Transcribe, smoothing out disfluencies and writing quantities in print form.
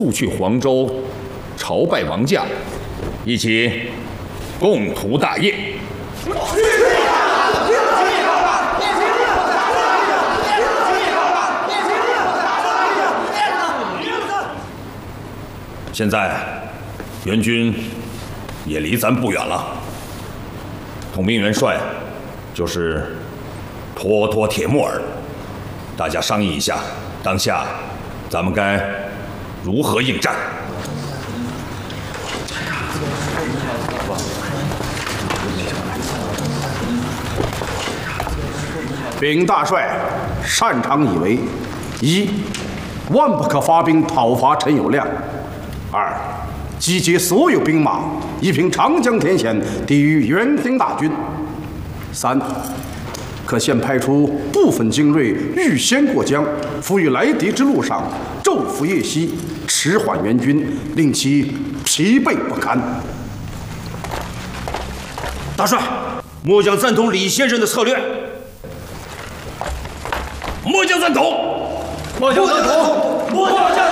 速去黄州，朝拜王驾，一起共图大业。现在援军也离咱不远了，统兵元帅就是妥妥铁木儿，大家商议一下，当下咱们该如何应战？ 禀大帅，擅长以为：一，万不可发兵讨伐陈友谅；二，集结所有兵马，以凭长江天险抵御援兵大军；三，可先派出部分精锐预先过江，伏于来敌之路上，昼伏夜息，迟缓援军，令其疲惫不堪。 大帅，末将赞同李先生的策略。末将赞同。 末将赞同。末将赞同。